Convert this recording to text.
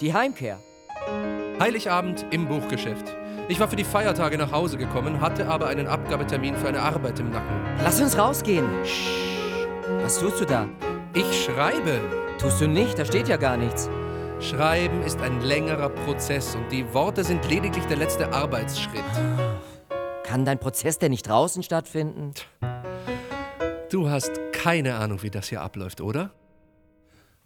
Die Heimkehr. Heiligabend im Buchgeschäft. Ich war für die Feiertage nach Hause gekommen, hatte aber einen Abgabetermin für eine Arbeit im Nacken. Lass uns rausgehen. Was tust du da? Ich schreibe. Tust du nicht, da steht ja gar nichts. Schreiben ist ein längerer Prozess und die Worte sind lediglich der letzte Arbeitsschritt. Kann dein Prozess denn nicht draußen stattfinden? Du hast keine Ahnung, wie das hier abläuft, oder?